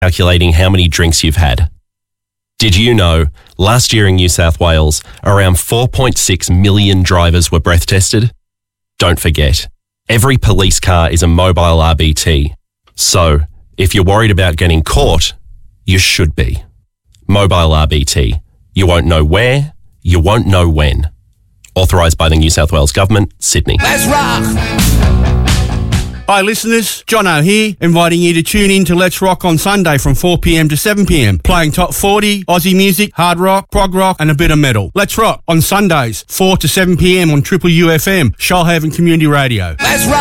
calculating how many drinks you've had. Did you know last year in New South Wales, around 4.6 million drivers were breath tested? Don't forget, every police car is a mobile RBT. So, if you're worried about getting caught, you should be. Mobile RBT. You won't know where, you won't know when. Authorised by the New South Wales Government, Sydney. Let's rock! Hi listeners, Jono here, inviting you to tune in to Let's Rock on Sunday from 4pm to 7pm, playing top 40, Aussie music, hard rock, prog rock and a bit of metal. Let's Rock on Sundays, 4 to 7pm on Triple UFM, Shoalhaven Community Radio. Let's rock!